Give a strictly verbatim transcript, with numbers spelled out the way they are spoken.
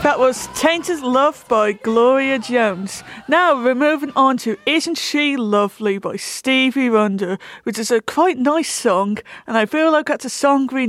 That was Tainted Love by Gloria Jones. Now we're moving on to Isn't She Lovely by Stevie Wonder, which is a quite nice song, and I feel like that's a song we